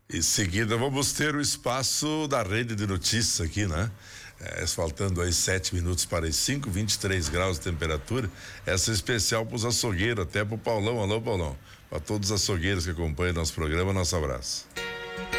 Em seguida vamos ter o espaço da rede de notícias aqui, né? Faltando aí 7 minutos para as 5, 23 graus de temperatura. Essa é especial para os açougueiros, até para o Paulão. Alô, Paulão. Para todos os açougueiros que acompanham nosso programa, nosso abraço.